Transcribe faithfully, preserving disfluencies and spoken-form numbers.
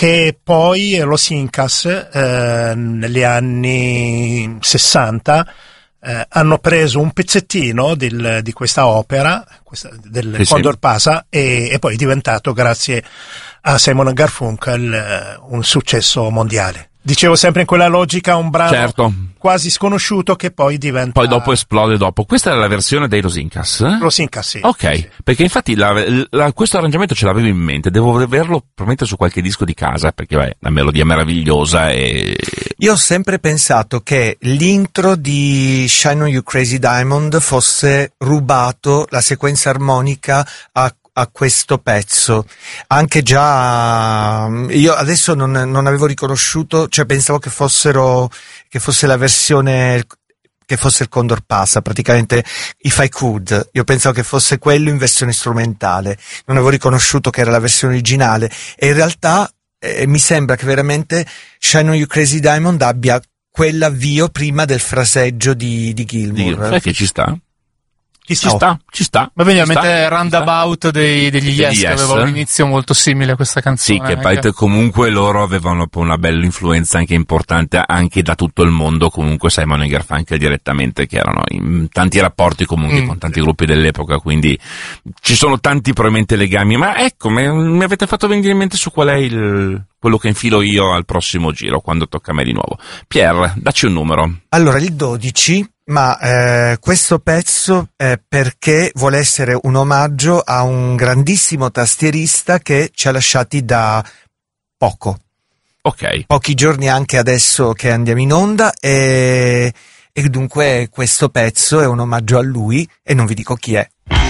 che poi Los Incas eh, negli anni sessanta eh, hanno preso un pezzettino del, di questa opera, questa, del sì, Condor sì. Pasa, e, e poi è diventato, grazie a Simon and Garfunkel, un successo mondiale. Dicevo, sempre in quella logica, un brano Certo. quasi sconosciuto che poi diventa... Poi dopo esplode dopo. Questa era la versione dei Los Incas? Eh? Los Incas, sì. Ok, Sì. perché infatti la, la, questo arrangiamento ce l'avevo in mente, devo averlo probabilmente su qualche disco di casa, perché beh, la melodia è meravigliosa e... Io ho sempre pensato che l'intro di Shine on You Crazy Diamond fosse rubato, la sequenza armonica, a a questo pezzo. Anche già io adesso non, non avevo riconosciuto, cioè pensavo che fossero che fosse la versione, che fosse il Condor Pasa, praticamente If I Could. Io pensavo che fosse quello in versione strumentale, non avevo riconosciuto che era la versione originale, e in realtà eh, mi sembra che veramente Shine on You Crazy Diamond abbia quell'avvio prima del fraseggio di, di Gilmour. Sai che ci sta? Ci Ci sta, ci sta. Ma veniva in ci sta, mente ci Roundabout dei, degli Degli Yes, che Yes. aveva un inizio molto simile a questa canzone. Sì, che poi te- comunque loro avevano poi una bella influenza anche importante anche da tutto il mondo, comunque Simon e Garfunkel direttamente, che erano in tanti rapporti comunque Mm. con tanti gruppi dell'epoca, quindi ci sono tanti probabilmente legami. Ma ecco, mi, mi avete fatto venire in mente su qual è il quello che infilo io al prossimo giro, quando tocca a me di nuovo. Pier, dacci un numero. Allora, il dodici, ma eh, questo pezzo è perché vuole essere un omaggio a un grandissimo tastierista che ci ha lasciati da poco, Ok. pochi giorni anche adesso che andiamo in onda, e, e dunque questo pezzo è un omaggio a lui e non vi dico chi è.